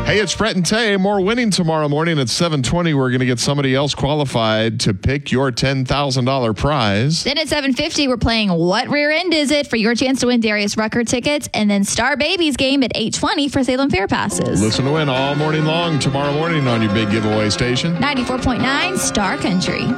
Hey, it's Brett and Tay. More winning tomorrow morning at 7:20. We're going to get somebody else qualified to pick your $10,000 prize. Then at 7:50, we're playing What Rear End Is It for your chance to win Darius Rucker tickets. And then Star Babies game at 8:20 for Salem Fair passes. Listen to win all morning long tomorrow morning on your big giveaway station. 94.9 Star Country.